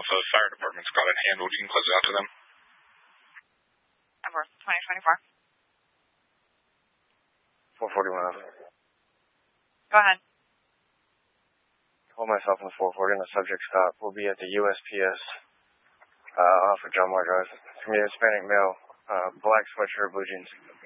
Alpha Fire Department's got it handled. You can close it out to them. Number 2024. 441 Alpha. Go ahead. Hold myself on 440 and the subject stop. We'll be at the USPS off of John Moore Drive. It's going to be a Hispanic male, black sweatshirt, blue jeans.